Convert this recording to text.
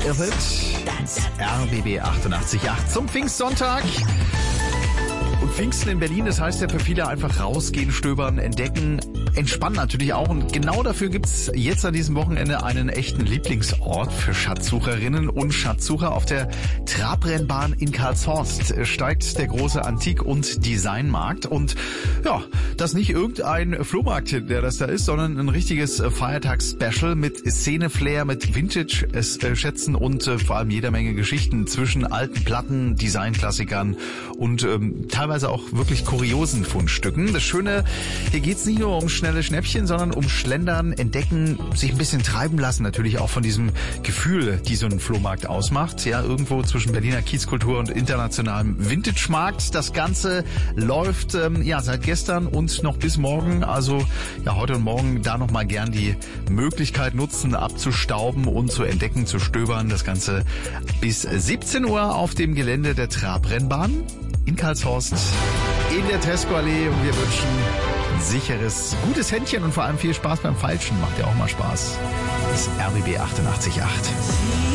irret. RBB 88.8 zum Pfingstsonntag. Und Pfingsten in Berlin, das heißt ja für viele einfach rausgehen, stöbern, entdecken, entspannen natürlich auch. Und genau dafür gibt's jetzt an diesem Wochenende einen echten Lieblingsort für Schatzsucherinnen und Schatzsucher. Auf der Trabrennbahn in Karlshorst steigt der große Antik- und Designmarkt. Und ja, das nicht irgendein Flohmarkt, der das da ist, sondern ein richtiges Feiertags-Special mit Szene-Flair, mit Vintage-Schätzen und vor allem jeder Menge Geschichten zwischen alten Platten, Designklassikern und teilweise auch wirklich kuriosen Fundstücken. Das Schöne, hier geht's nicht nur um schnelle Schnäppchen, sondern um Schlendern, Entdecken, sich ein bisschen treiben lassen, natürlich auch von diesem Gefühl, die so ein Flohmarkt ausmacht. Ja, irgendwo zwischen Berliner Kiezkultur und internationalem Vintage-Markt. Das Ganze läuft seit gestern und noch bis morgen. Also ja, heute und morgen da nochmal gern die Möglichkeit nutzen, abzustauben und zu entdecken, zu stöbern. Das Ganze bis 17 Uhr auf dem Gelände der Trabrennbahn in Karlshorst in der Tesco-Allee, und wir wünschen ein sicheres, gutes Händchen und vor allem viel Spaß beim Feilschen. Macht ja auch mal Spaß. Das ist RBB 88.8.